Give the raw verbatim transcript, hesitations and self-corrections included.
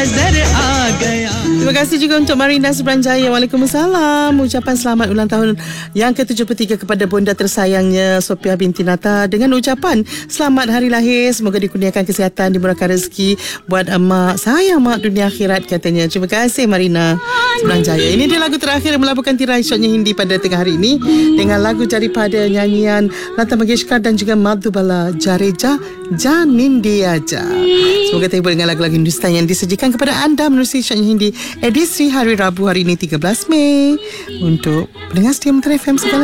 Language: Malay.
Terima kasih juga untuk Marina Subrajaya. Waalaikumsalam. Ucapan selamat ulang tahun yang ke tujuh puluh tiga kepada bonda tersayangnya Sophia binti Nata dengan ucapan selamat hari lahir. Semoga dikurniakan kesihatan, dimurahkan rezeki buat emak. Sayang mak dunia akhirat katanya. Terima kasih Marina Subrajaya. Ini dia lagu terakhir yang melabuhkan tirai shotnya Hindi pada tengah hari ini dengan lagu daripada nyanyian Lata Mangeshkar dan juga Madhubala Jareja Janindiaja. Semoga terhibur dengan lagu-lagu Hindustan yang disajikan kepada anda menerusi shotnya Hindi edisi hari Rabu hari ini tiga belas Mei untuk pendengar setia Muntara F M segala